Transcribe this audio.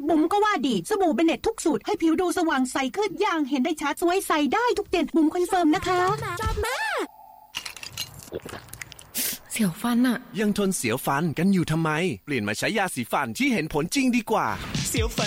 บุ๋มก็ว่าดีสบู่เบเน็ตทุกสูตรให้ผิวดูสว่างใสขึ้นอย่างเห็นได้ชัดสวยใสได้ทุกเดือนบุ๋มคอนเฟิร์มนะคะเสียวฟันอะยังทนเสียวฟันกันอยู่ทำไมเปลี่ยนมาใช้ยาสีฟันที่เห็นผลจริงดีกว่าเสียวฟัน